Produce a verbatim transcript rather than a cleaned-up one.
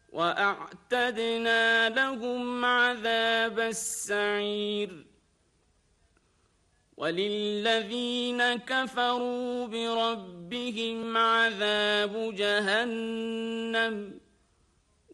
وأعتدنا لهم عذاب السعير وللذين كفروا بربهم عذاب جهنم